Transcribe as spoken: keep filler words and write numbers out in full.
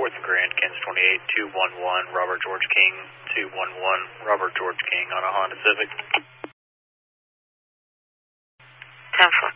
fourth and Grand, Kansas twenty-eight, two one one, Robert George King, two one one, Robert George King on a Honda Civic. ten four.